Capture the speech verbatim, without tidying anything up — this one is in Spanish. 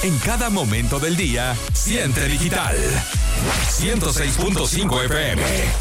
En cada momento del día, siente digital. ciento seis punto cinco F M.